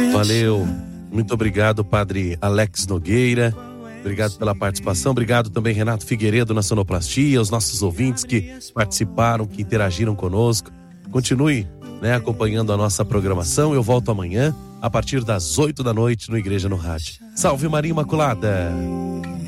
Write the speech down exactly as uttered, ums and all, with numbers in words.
Valeu. Muito obrigado, padre Alex Nogueira. Obrigado pela participação. Obrigado também, Renato Figueiredo, na sonoplastia, os nossos ouvintes que participaram, que interagiram conosco. Continue, né, acompanhando a nossa programação. Eu volto amanhã, a partir das oito da noite, no Igreja no Rádio. Salve Maria Imaculada!